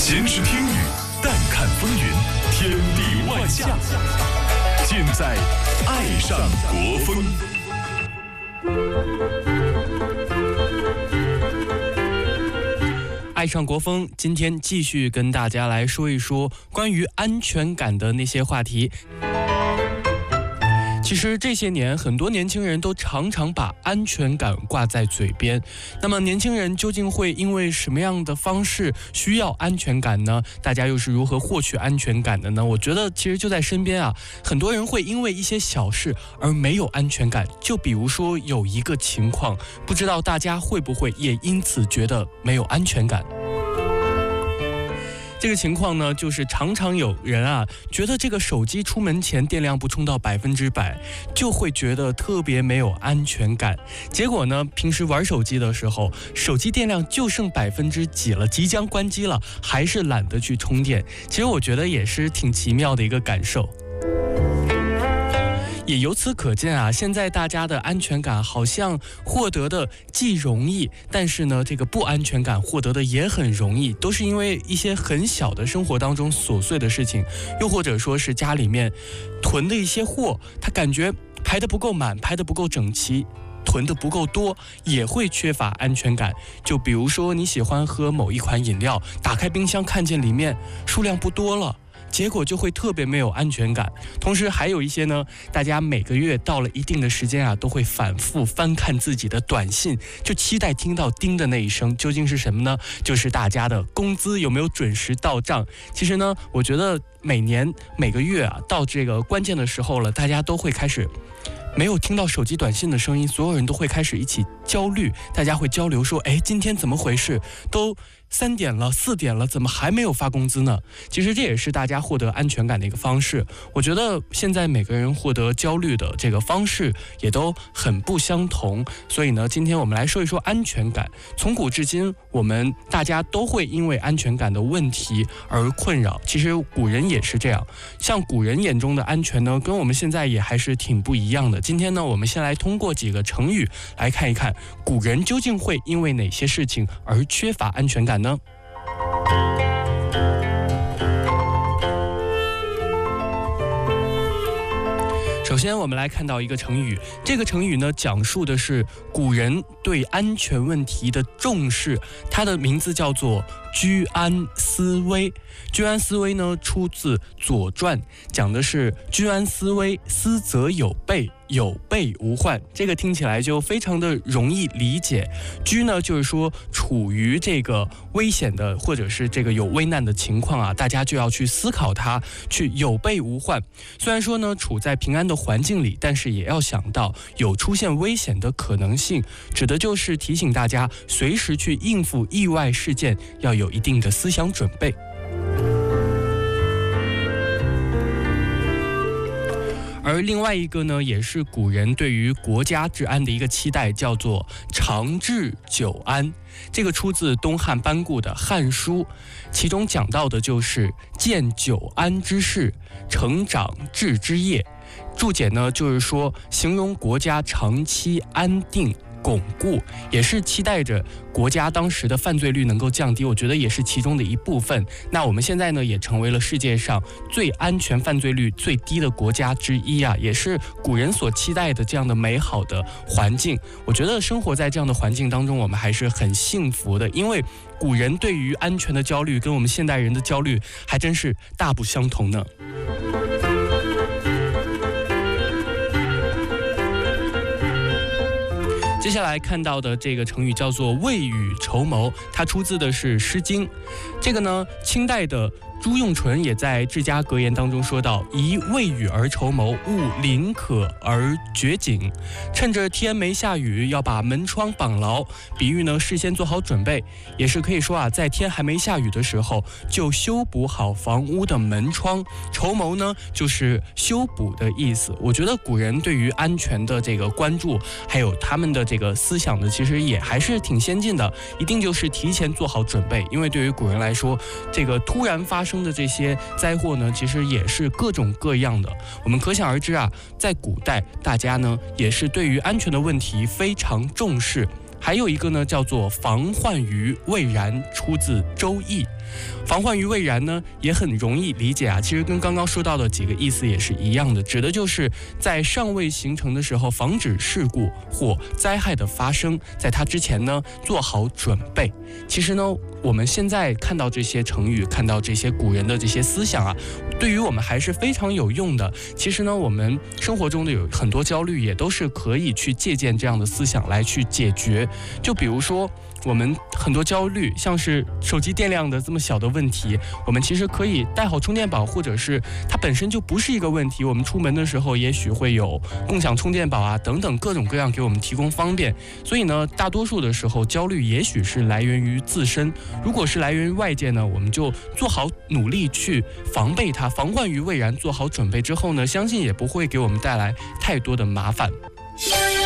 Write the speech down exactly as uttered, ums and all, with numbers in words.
闲时听雨，淡看风云，天地万象，尽在爱上国风。 爱上国风，今天继续跟大家来说一说关于安全感的那些话题。其实这些年，很多年轻人都常常把安全感挂在嘴边。那么年轻人究竟会因为什么样的方式需要安全感呢？大家又是如何获取安全感的呢？我觉得其实就在身边啊，很多人会因为一些小事而没有安全感。就比如说有一个情况，不知道大家会不会也因此觉得没有安全感？这个情况呢，就是常常有人啊，觉得这个手机出门前电量不充到百分之百，就会觉得特别没有安全感。结果呢，平时玩手机的时候，手机电量就剩百分之几了，即将关机了，还是懒得去充电。其实我觉得也是挺奇妙的一个感受。也由此可见啊，现在大家的安全感好像获得的既容易，但是呢，这个不安全感获得的也很容易，都是因为一些很小的生活当中琐碎的事情，又或者说是家里面囤的一些货，他感觉排得不够满，排得不够整齐，囤得不够多，也会缺乏安全感。就比如说你喜欢喝某一款饮料，打开冰箱看见里面数量不多了，结果就会特别没有安全感。同时还有一些呢，大家每个月到了一定的时间啊，都会反复翻看自己的短信，就期待听到叮的那一声，究竟是什么呢？就是大家的工资有没有准时到账。其实呢，我觉得每年每个月啊，到这个关键的时候了，大家都会开始没有听到手机短信的声音，所有人都会开始一起焦虑，大家会交流说，哎，今天怎么回事？都三点了，四点了，怎么还没有发工资呢？其实这也是大家获得安全感的一个方式。我觉得现在每个人获得焦虑的这个方式也都很不相同，所以呢，今天我们来说一说安全感。从古至今，我们大家都会因为安全感的问题而困扰。其实古人也是这样，像古人眼中的安全呢，跟我们现在也还是挺不一样的。今天呢，我们先来通过几个成语来看一看，古人究竟会因为哪些事情而缺乏安全感呢？首先我们来看到一个成语，这个成语呢，讲述的是古人对安全问题的重视，它的名字叫做居安思危。居安思危呢，出自《左传》，讲的是居安思危，思则有备，有备无患。这个听起来就非常的容易理解。居呢，就是说处于这个危险的或者是这个有危难的情况啊，大家就要去思考它，去有备无患。虽然说呢，处在平安的环境里，但是也要想到有出现危险的可能性，指的就是提醒大家随时去应付意外事件，要有一定的思想准备。而另外一个呢，也是古人对于国家治安的一个期待，叫做长治久安。这个出自东汉班固的《汉书》，其中讲到的就是建久安之事，成长治之业。注解呢，就是说形容国家长期安定巩固，也是期待着国家当时的犯罪率能够降低，我觉得也是其中的一部分。那我们现在呢，也成为了世界上最安全、犯罪率最低的国家之一啊，也是古人所期待的这样的美好的环境。我觉得生活在这样的环境当中，我们还是很幸福的，因为古人对于安全的焦虑跟我们现代人的焦虑还真是大不相同呢。接下来看到的这个成语叫做未雨绸缪，它出自的是《诗经》。这个呢，清代的朱用纯也在《治家格言》当中说到，宜未雨而绸缪，勿临渴而掘井。趁着天没下雨，要把门窗绑牢，比喻呢事先做好准备，也是可以说啊，在天还没下雨的时候就修补好房屋的门窗。绸缪呢，就是修补的意思。我觉得古人对于安全的这个关注，还有他们的这个思想呢，其实也还是挺先进的，一定就是提前做好准备。因为对于古人来说，这个突然发生的这些灾祸呢，其实也是各种各样的。我们可想而知啊，在古代大家呢也是对于安全的问题非常重视。还还有一个呢叫做防患于未然，出自《周易》。防患于未然呢，也很容易理解啊。其实跟刚刚说到的几个意思也是一样的，指的就是在尚未形成的时候，防止事故或灾害的发生，在它之前呢，做好准备。其实呢，我们现在看到这些成语，看到这些古人的这些思想啊，对于我们还是非常有用的。其实呢，我们生活中的有很多焦虑，也都是可以去借鉴这样的思想来去解决。就比如说，我们很多焦虑，像是手机电量的这么小的问题，我们其实可以带好充电宝，或者是它本身就不是一个问题，我们出门的时候也许会有共享充电宝啊等等各种各样给我们提供方便。所以呢，大多数的时候焦虑也许是来源于自身，如果是来源于外界呢，我们就做好努力去防备它，防患于未然，做好准备之后呢，相信也不会给我们带来太多的麻烦。